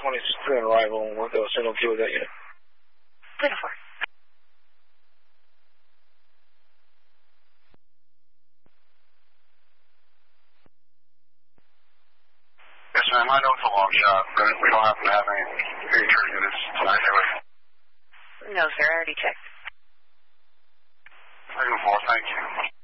23 on arrival, and we'll go signal 2 with that unit. Signal 4. Yes, ma'am, I know it's a long shot, but we don't happen to have any trigger units tonight, anyway. No, sir, I already checked. Signal 4, thank you.